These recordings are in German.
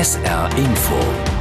SR Info.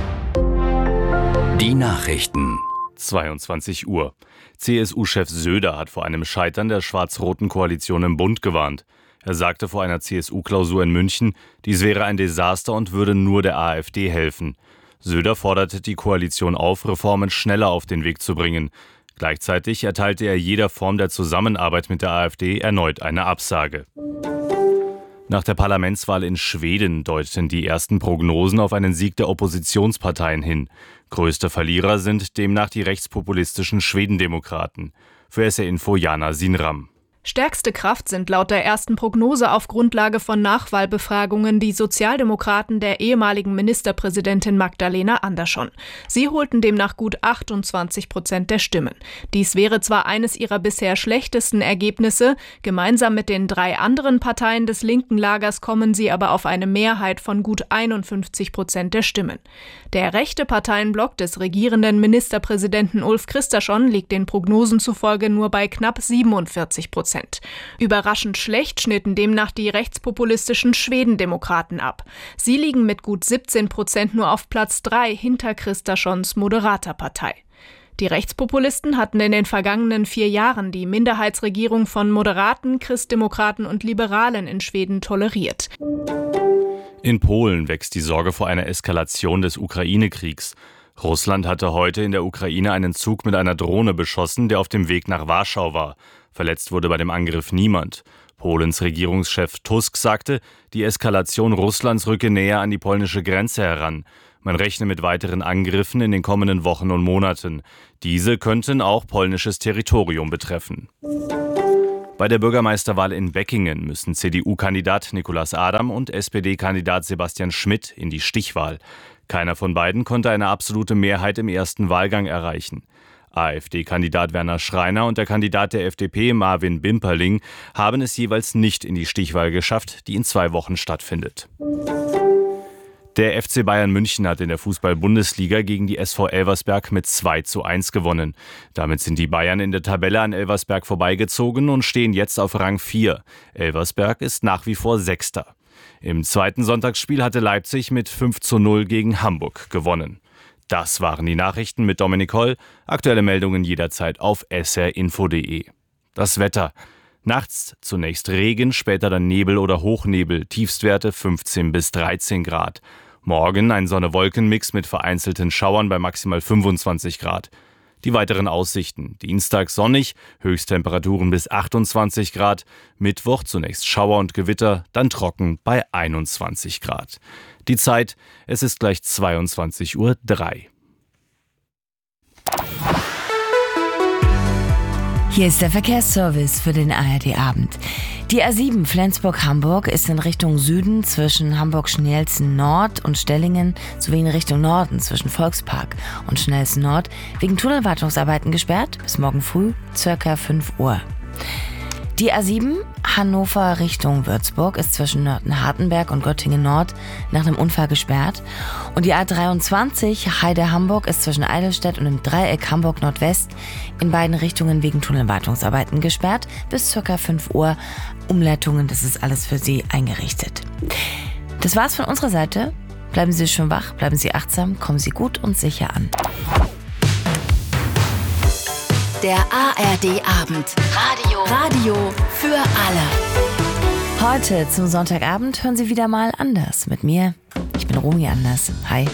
Die Nachrichten. 22 Uhr. CSU-Chef Söder hat vor einem Scheitern der schwarz-roten Koalition im Bund gewarnt. Er sagte vor einer CSU-Klausur in München, dies wäre ein Desaster und würde nur der AfD helfen. Söder forderte die Koalition auf, Reformen schneller auf den Weg zu bringen. Gleichzeitig erteilte er jeder Form der Zusammenarbeit mit der AfD erneut eine Absage. Nach der Parlamentswahl in Schweden deuten die ersten Prognosen auf einen Sieg der Oppositionsparteien hin. Größte Verlierer sind demnach die rechtspopulistischen Schwedendemokraten. Für SR Info Jana Sinram. Stärkste Kraft sind laut der ersten Prognose auf Grundlage von Nachwahlbefragungen die Sozialdemokraten der ehemaligen Ministerpräsidentin Magdalena Andersson. Sie holten demnach gut 28% der Stimmen. Dies wäre zwar eines ihrer bisher schlechtesten Ergebnisse, gemeinsam mit den 3 anderen Parteien des linken Lagers kommen sie aber auf eine Mehrheit von gut 51% der Stimmen. Der rechte Parteienblock des regierenden Ministerpräsidenten Ulf Kristersson liegt den Prognosen zufolge nur bei knapp 47%. Überraschend schlecht schnitten demnach die rechtspopulistischen Schwedendemokraten ab. Sie liegen mit gut 17% nur auf Platz 3 hinter Kristerssons Moderaterpartei. Die Rechtspopulisten hatten in den vergangenen 4 Jahren die Minderheitsregierung von Moderaten, Christdemokraten und Liberalen in Schweden toleriert. In Polen wächst die Sorge vor einer Eskalation des Ukraine-Kriegs. Russland hatte heute in der Ukraine einen Zug mit einer Drohne beschossen, der auf dem Weg nach Warschau war. Verletzt wurde bei dem Angriff niemand. Polens Regierungschef Tusk sagte, die Eskalation Russlands rücke näher an die polnische Grenze heran. Man rechne mit weiteren Angriffen in den kommenden Wochen und Monaten. Diese könnten auch polnisches Territorium betreffen. Bei der Bürgermeisterwahl in Beckingen müssen CDU-Kandidat Nicolas Adam und SPD-Kandidat Sebastian Schmidt in die Stichwahl. Keiner von beiden konnte eine absolute Mehrheit im ersten Wahlgang erreichen. AfD-Kandidat Werner Schreiner und der Kandidat der FDP Marvin Bimperling haben es jeweils nicht in die Stichwahl geschafft, die in 2 Wochen stattfindet. Der FC Bayern München hat in der Fußball-Bundesliga gegen die SV Elversberg mit 2:1 gewonnen. Damit sind die Bayern in der Tabelle an Elversberg vorbeigezogen und stehen jetzt auf Rang 4. Elversberg ist nach wie vor Sechster. Im zweiten Sonntagsspiel hatte Leipzig mit 5:0 gegen Hamburg gewonnen. Das waren die Nachrichten mit Dominik Holl. Aktuelle Meldungen jederzeit auf srinfo.de. Das Wetter. Nachts zunächst Regen, später dann Nebel oder Hochnebel, Tiefstwerte 15 bis 13 Grad. Morgen ein Sonne-Wolken-Mix mit vereinzelten Schauern bei maximal 25 Grad. Die weiteren Aussichten. Dienstag sonnig, Höchsttemperaturen bis 28 Grad. Mittwoch zunächst Schauer und Gewitter, dann trocken bei 21 Grad. Die Zeit, es ist gleich 22:03 Uhr. Hier ist der Verkehrsservice für den ARD-Abend. Die A7 Flensburg-Hamburg ist in Richtung Süden zwischen Hamburg-Schnelsen Nord und Stellingen sowie in Richtung Norden zwischen Volkspark und Schnelsen Nord wegen Tunnelwartungsarbeiten gesperrt bis morgen früh ca. 5 Uhr. Die A7 Hannover Richtung Würzburg ist zwischen Nörten-Hartenberg und Göttingen Nord nach einem Unfall gesperrt. Und die A23 Heide-Hamburg ist zwischen Eidelstedt und dem Dreieck Hamburg Nordwest in beiden Richtungen wegen Tunnelwartungsarbeiten gesperrt bis ca. 5 Uhr. Umleitungen, das ist alles für Sie eingerichtet. Das war's von unserer Seite. Bleiben Sie schön wach, bleiben Sie achtsam, kommen Sie gut und sicher an. Der ARD-Abend. Radio für alle. Heute zum Sonntagabend hören Sie wieder mal Anders mit mir. Ich bin Romy Anders. Hi.